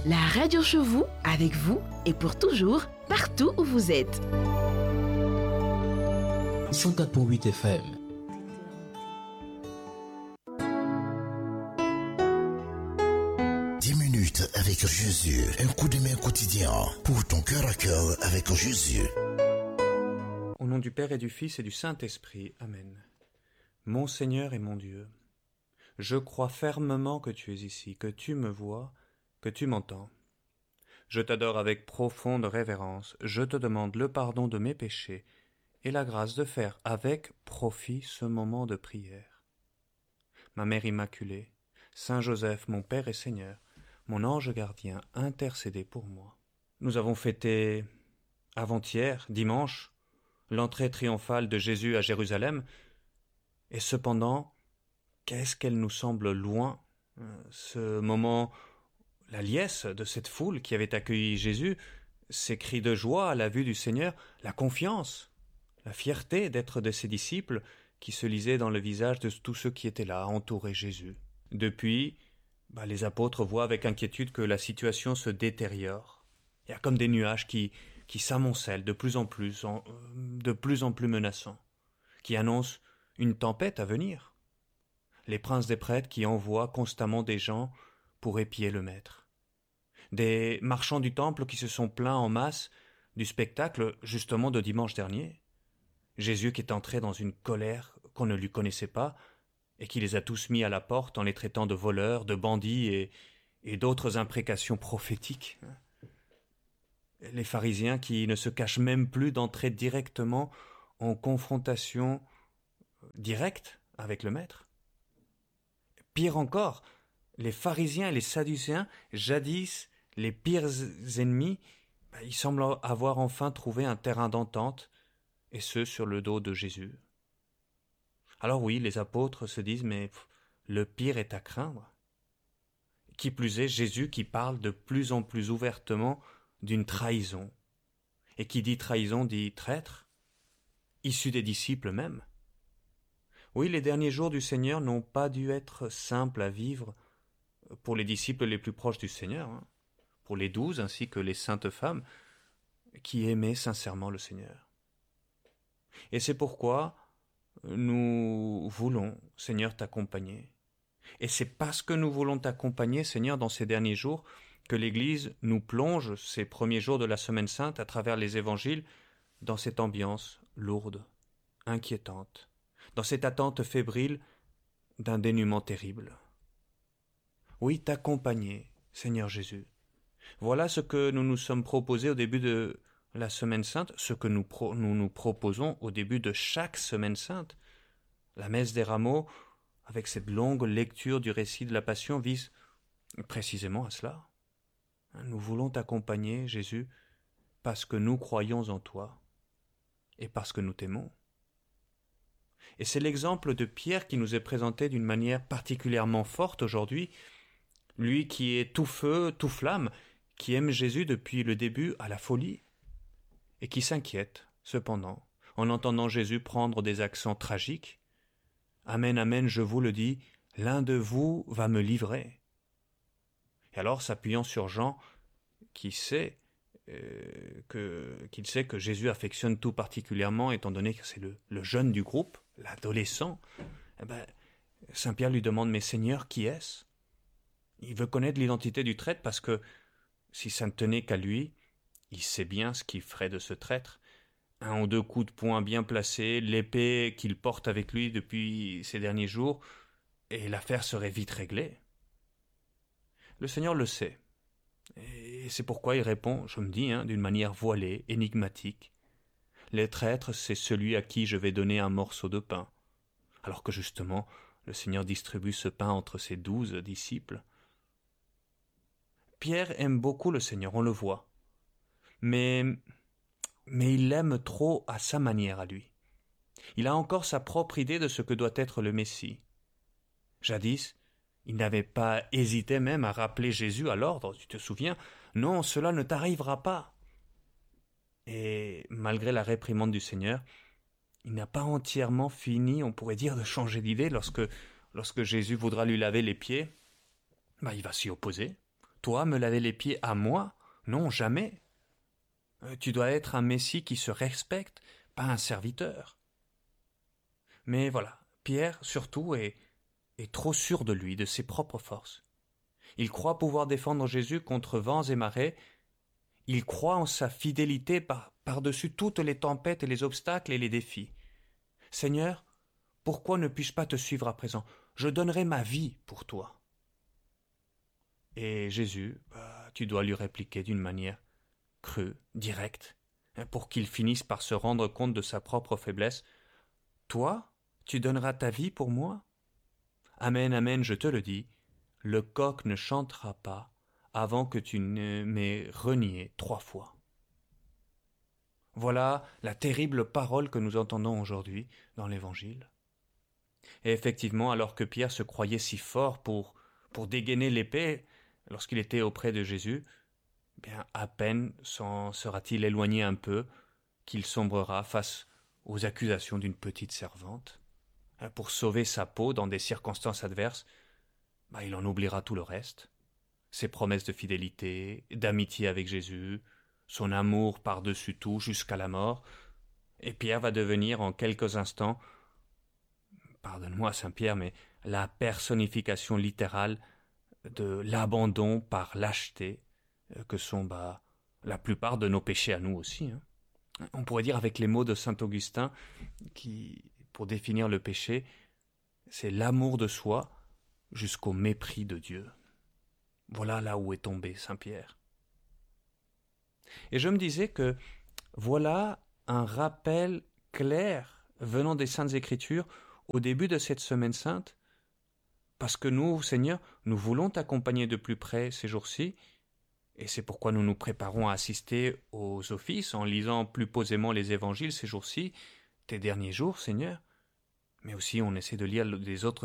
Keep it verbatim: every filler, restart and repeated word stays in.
La radio chez vous, avec vous et pour toujours, partout où vous êtes. cent quatre virgule huit F M. dix minutes avec Jésus, un coup de main quotidien pour ton cœur à cœur avec Jésus. Au nom du Père et du Fils et du Saint-Esprit, Amen. Mon Seigneur et mon Dieu, je crois fermement que tu es ici, que tu me vois, que tu m'entends. Je t'adore avec profonde révérence, je te demande le pardon de mes péchés et la grâce de faire avec profit ce moment de prière. Ma Mère Immaculée, Saint Joseph, mon Père et Seigneur, mon ange gardien, intercédez pour moi. Nous avons fêté avant-hier, dimanche, l'entrée triomphale de Jésus à Jérusalem, et cependant, qu'est-ce qu'elle nous semble loin, ce moment, la liesse de cette foule qui avait accueilli Jésus, ces cris de joie à la vue du Seigneur, la confiance, la fierté d'être de ses disciples qui se lisaient dans le visage de tous ceux qui étaient là à entourer Jésus. Depuis, bah, les apôtres voient avec inquiétude que la situation se détériore. Il y a comme des nuages qui, qui s'amoncellent de plus en plus, en, de plus en plus menaçants, qui annoncent une tempête à venir. Les princes des prêtres qui envoient constamment des gens pour épier le maître. Des marchands du temple qui se sont plaints en masse du spectacle justement de dimanche dernier. Jésus qui est entré dans une colère qu'on ne lui connaissait pas et qui les a tous mis à la porte en les traitant de voleurs, de bandits et, et d'autres imprécations prophétiques. Les pharisiens qui ne se cachent même plus d'entrer directement en confrontation directe avec le maître. Pire encore, les pharisiens et les sadducéens, jadis les pires ennemis, bah, ils semblent avoir enfin trouvé un terrain d'entente, et ce sur le dos de Jésus. Alors oui, les apôtres se disent, mais pff, le pire est à craindre. Qui plus est, Jésus qui parle de plus en plus ouvertement d'une trahison, et qui dit trahison dit traître, issu des disciples même. Oui, les derniers jours du Seigneur n'ont pas dû être simples à vivre pour les disciples les plus proches du Seigneur, hein, pour les douze ainsi que les saintes femmes qui aimaient sincèrement le Seigneur. Et c'est pourquoi nous voulons, Seigneur, t'accompagner. Et c'est parce que nous voulons t'accompagner, Seigneur, dans ces derniers jours, que l'Église nous plonge ces premiers jours de la Semaine Sainte à travers les évangiles dans cette ambiance lourde, inquiétante, dans cette attente fébrile d'un dénûment terrible. Oui, t'accompagner, Seigneur Jésus. Voilà ce que nous nous sommes proposés au début de la Semaine Sainte, ce que nous pro- nous, nous proposons au début de chaque Semaine Sainte. La messe des rameaux, avec cette longue lecture du récit de la Passion, vise précisément à cela. Nous voulons t'accompagner, Jésus, parce que nous croyons en toi et parce que nous t'aimons. Et c'est l'exemple de Pierre qui nous est présenté d'une manière particulièrement forte aujourd'hui, lui qui est tout feu, tout flamme, qui aime Jésus depuis le début à la folie, et qui s'inquiète, cependant, en entendant Jésus prendre des accents tragiques. « Amen, amen, je vous le dis, l'un de vous va me livrer. » Et alors, s'appuyant sur Jean, qui sait euh, que, qu'il sait que Jésus affectionne tout particulièrement, étant donné que c'est le, le jeune du groupe, l'adolescent, eh ben, Saint Pierre lui demande « Mais Seigneur, qui est-ce » Il veut connaître l'identité du traître parce que, si ça ne tenait qu'à lui, il sait bien ce qu'il ferait de ce traître. Un ou deux coups de poing bien placés, l'épée qu'il porte avec lui depuis ces derniers jours, et l'affaire serait vite réglée. Le Seigneur le sait, et c'est pourquoi il répond, je me dis, hein, d'une manière voilée, énigmatique. Le traître, c'est celui à qui je vais donner un morceau de pain. Alors que justement, le Seigneur distribue ce pain entre ses douze disciples. Pierre aime beaucoup le Seigneur, on le voit. Mais, mais il l'aime trop à sa manière à lui. Il a encore sa propre idée de ce que doit être le Messie. Jadis, il n'avait pas hésité même à rappeler Jésus à l'ordre, tu te souviens ? Non, cela ne t'arrivera pas. Et malgré la réprimande du Seigneur, il n'a pas entièrement fini, on pourrait dire, de changer d'idée lorsque, lorsque Jésus voudra lui laver les pieds. Bah, il va s'y opposer. toi me laver les pieds à moi? Non, jamais. Euh, Tu dois être un Messie qui se respecte, pas un serviteur. » Mais voilà, Pierre, surtout, est, est trop sûr de lui, de ses propres forces. Il croit pouvoir défendre Jésus contre vents et marées. Il croit en sa fidélité par, par-dessus toutes les tempêtes et les obstacles et les défis. « Seigneur, pourquoi ne puis-je pas te suivre à présent? Je donnerai ma vie pour toi. » Et Jésus, bah, tu dois lui répliquer d'une manière crue, directe, hein, pour qu'il finisse par se rendre compte de sa propre faiblesse. « Toi, tu donneras ta vie pour moi? Amen, amen, je te le dis, le coq ne chantera pas avant que tu ne m'aies renié trois fois. » Voilà la terrible parole que nous entendons aujourd'hui dans l'Évangile. Et effectivement, alors que Pierre se croyait si fort pour, pour dégainer l'épée lorsqu'il était auprès de Jésus, bien à peine s'en sera-t-il éloigné un peu qu'il sombrera face aux accusations d'une petite servante. Pour sauver sa peau dans des circonstances adverses, bah, il en oubliera tout le reste. Ses promesses de fidélité, d'amitié avec Jésus, son amour par-dessus tout jusqu'à la mort. Et Pierre va devenir en quelques instants, pardonne-moi Saint-Pierre, mais la personnification littérale de l'abandon par lâcheté que sont bah, la plupart de nos péchés à nous aussi. Hein. On pourrait dire avec les mots de saint Augustin, qui, pour définir le péché, c'est l'amour de soi jusqu'au mépris de Dieu. Voilà là où est tombé saint Pierre. Et je me disais que voilà un rappel clair venant des Saintes Écritures au début de cette semaine sainte, parce que nous, Seigneur, nous voulons t'accompagner de plus près ces jours-ci, et c'est pourquoi nous nous préparons à assister aux offices en lisant plus posément les évangiles ces jours-ci, tes derniers jours, Seigneur, mais aussi on essaie de lire les autres